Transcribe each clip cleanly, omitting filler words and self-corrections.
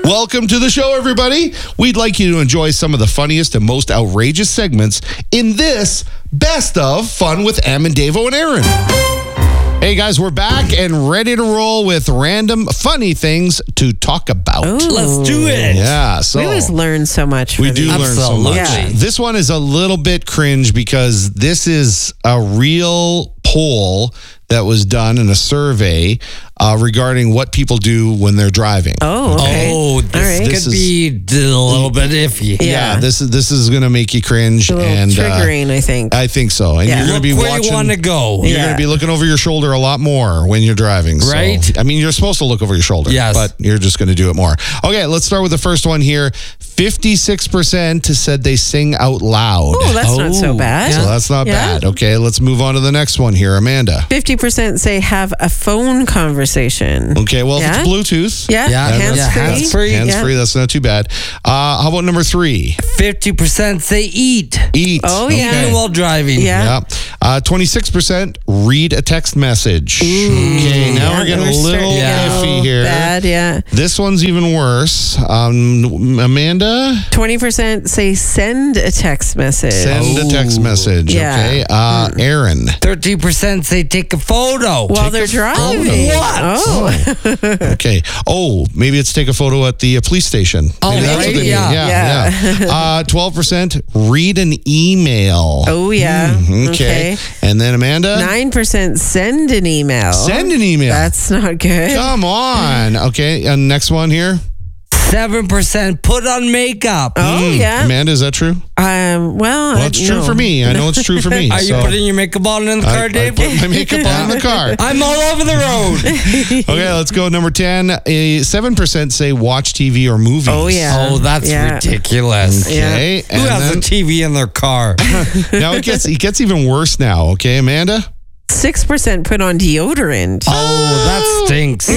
Welcome to the show, everybody. We'd like you to enjoy some of the funniest and most outrageous segments in this Best of Fun with Am and Davo and Aaron. Hey guys, we're back and ready to roll with random funny things to talk about. Ooh. Let's do it. Yeah, so We always learn so much. we from do these. learn so much. Yeah. This one is a little bit cringe because this is a real poll that was done in a survey regarding what people do when they're driving. Oh, okay. Oh, this All right. could be a little bit iffy. Yeah. This is going to make you cringe, It's a little and triggering, I think. I think so. And Yeah. you're going to be Look where watching. you want to go. You're Yeah. going to be looking over your shoulder a lot more when you're driving. So, Right. I mean, you're supposed to look over your shoulder. Yes. But you're just going to do it more. Okay, let's start with the first one here. 56% said they sing out loud. Oh, that's not so Oh, bad. So that's not Yeah. bad. Okay, let's move on to the next one here. Amanda. 50% say have a phone conversation. Okay, well, Yeah. if it's Bluetooth. Yeah, Yeah, hands-free. hands-free. Hands-free, that's not too bad. How about number 3? 50% say eat. Eat. Oh, yeah. Eating while driving. Yeah. Yeah. 26% read a text message. Okay, now Yeah, we're getting a we're little starting to get iffy here. Bad, yeah. This one's even worse. Amanda, 20% say send a text message. send a text message. Yeah. Okay. Aaron. 30% say take a photo. While they're driving. What? Oh, Okay. Oh, maybe it's take a photo at the police station. Oh, Maybe that's what right, they mean. yeah. Yeah. 12% read an email. oh yeah. Okay. And then Amanda, 9% send an email. send an email. That's not good. Come on. Okay. And next one here. 7% put on makeup. Oh yeah. Amanda, is that true? Well, It's true for me. I know it's true for me. Are you so putting your makeup on in the car, I Dave? put my makeup on in the car. I'm all over the road. Okay, let's go. Number 10. 7% say watch TV or movies. Oh yeah. Oh, that's Yeah. ridiculous. Okay. Who has a TV in their car? Now it gets even worse now. Okay, Amanda? 6% put on deodorant. Oh, that stinks.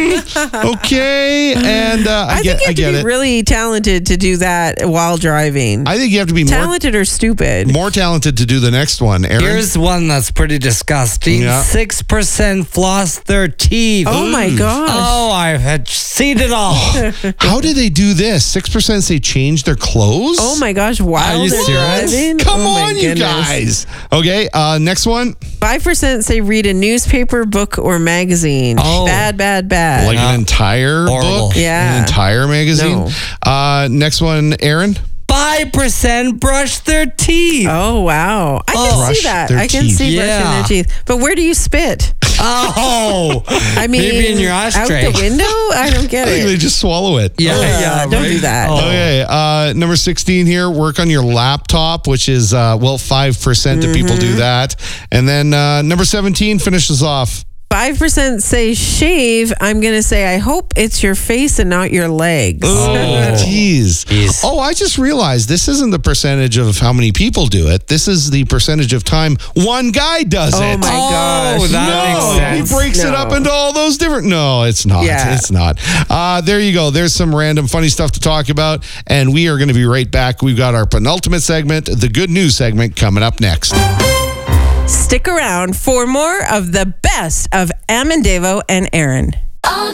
Okay. And I think you have to be really talented to do that while driving. I think you have to be Talented or stupid? more talented to do the next one. Aaron? Here's one that's pretty disgusting. Yeah. 6% floss their teeth. Oh my gosh. Oh, I've had seen it all. How do they do this? 6% say change their clothes? Oh my gosh, while Are you they're serious? driving? Come Oh my on, you goodness. guys. Okay, next one. 5% say read a newspaper, book, or magazine. Oh. Bad. Like an entire Horrible. book? Yeah. An entire magazine? Next one, Aaron. 5% brush their teeth. Oh, wow. I can Brush see that. their I can teeth. see brushing Yeah. their teeth. But where do you spit? Oh. I mean, Maybe in your ashtray. Out the window? I don't get I think they it. just swallow it. Yeah, Don't do that. Oh. Okay, number 16 here, work on your laptop, which is, 5% of people do that. And then number 17 finishes off. 5% say shave. I'm going to say, I hope it's your face and not your legs. Oh, geez. Jeez. Oh, I just realized this isn't the percentage of how many people do it. This is the percentage of time one guy does it. Oh my gosh. Oh, that makes sense. He breaks it No. up into all those different. No, it's not. Yeah. It's not. There you go. There's some random funny stuff to talk about. And we are going to be right back. We've got our penultimate segment, the good news segment, coming up next. Stick around for more of the best of Am and Davo and Aaron. All